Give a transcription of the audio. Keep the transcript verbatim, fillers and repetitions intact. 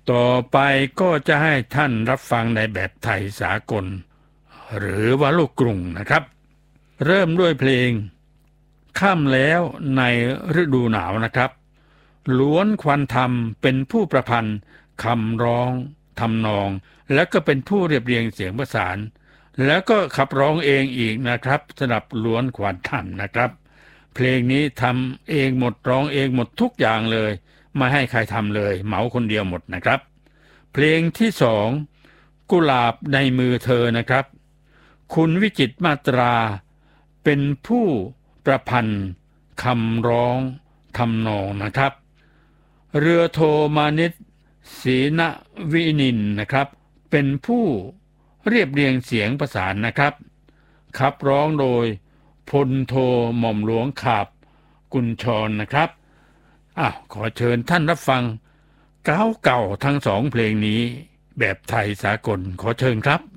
ต่อไปก็จะให้ท่านรับฟังในแบบไทยสากลหรือว่าลูกกรุงนะครับเริ่มด้วยเพลงค่ำแล้วในฤดูหนาวนะครับล้วนควันธรรมเป็นผู้ประพันธ์คำร้องทำนองและก็เป็นผู้เรียบเรียงเสียงประสานแล้วก็ขับร้องเองอีกนะครับสำหรับล้วนควันธรรมนะครับเพลงนี้ทำเองหมดร้องเองหมดทุกอย่างเลยไม่ให้ใครทำเลยเหมาคนเดียวหมดนะครับเพลงที่สองกุหลาบในมือเธอนะครับคุณวิจิตรมาตราเป็นผู้ประพันธ์คำร้องทำนองนะครับเรือโทมานิตศรีนวินินนะครับเป็นผู้เรียบเรียงเสียงประสานนะครับขับร้องโดยพลโทหม่อมหลวงขาบกุญชรนะครับอ้าวขอเชิญท่านรับฟังเก่าๆทั้งสองเพลงนี้แบบไทยสากลขอเชิญครับ